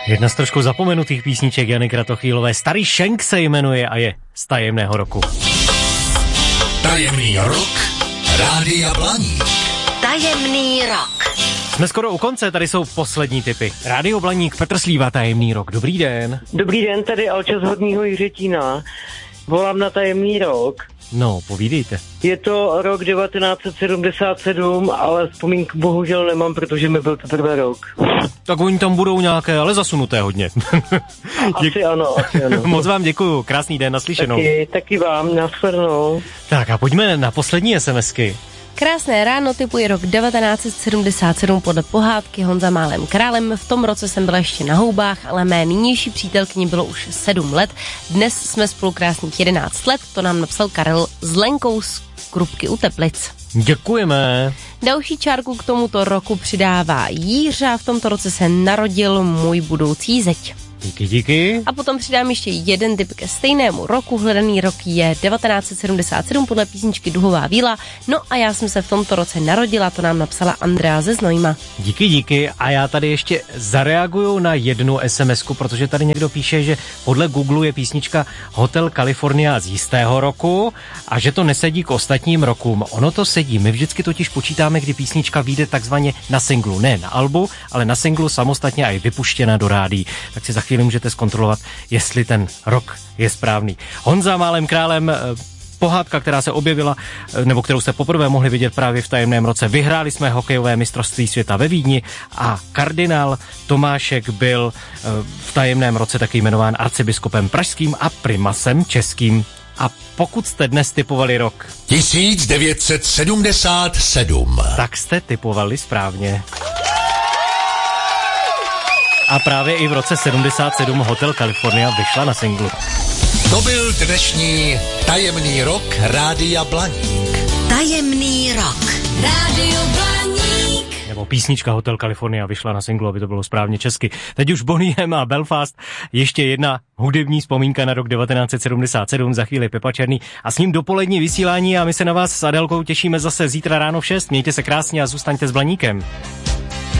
Jedna z trošku zapomenutých písniček Jany Kratochvílové. Starý šenk se jmenuje a je z Tajemného roku. Tajemný rok Rádia Blaník. Tajemný rok. Jsme skoro u konce, tady jsou poslední tipy. Rádio Blaník, Petr Slíva, Tajemný rok. Dobrý den. Dobrý den, tady Alča z Horního Jiřetína. Volám na Tajemný rok. No, povídejte. Je to rok 1977, ale vzpomínku bohužel nemám, protože mi byl teprve rok. Tak oni tam budou nějaké, ale zasunuté hodně. Asi ano. Moc vám děkuju, krásný den, naslyšenou. Taky vám, nashledanou. Tak a pojďme na poslední SMSky. Krásné ráno, typuji rok 1977 podle pohádky Honza Málem králem. V tom roce jsem byla ještě na houbách, ale mé nynější přítelkyni bylo už 7 let. Dnes jsme spolu krásných 11 let, to nám napsal Karel s Lenkou z Krupky u Teplic. Děkujeme. Další čárku k tomuto roku přidává Jířa, v tomto roce se narodil můj budoucí zeď. Díky. A potom přidám ještě jeden tip ke stejnému roku. Hledaný rok je 1977 podle písničky Duhová víla. No a já jsem se v tomto roce narodila, to nám napsala Andrea ze Znojma. Díky. A já tady ještě zareaguju na jednu SMSku, protože tady někdo píše, že podle Google je písnička Hotel California z jistého roku a že to nesedí k ostatním rokům. Ono to sedí. My vždycky totiž počítáme, kdy písnička vyjde takzvaně na singlu. Ne na albu, ale na singlu samostatně a je vypuštěna do rádií. Tak si za chvíli můžete zkontrolovat, jestli ten rok je správný. Honza Málem králem, pohádka, která se objevila, nebo kterou jste poprvé mohli vidět právě v Tajemném roce. Vyhráli jsme hokejové mistrovství světa ve Vídni a kardinál Tomášek byl v Tajemném roce taky jmenován arcibiskupem pražským a primasem českým. A pokud jste dnes tipovali rok 1977, tak jste tipovali správně. A právě i v roce 77 Hotel California vyšla na singlu. to byl dnešní Tajemný rok Rádia Blaník. Tajemný rok. Rádio Blaník. Nebo písnička Hotel California vyšla na singlu, aby to bylo správně česky. Teď už Bonnie M a Belfast, ještě jedna hudební vzpomínka na rok 1977, za chvíli Pepa Černý a s ním dopolední vysílání a my se na vás s Adelkou těšíme zase zítra ráno v 6. Mějte se krásně a zůstaňte s Blaníkem.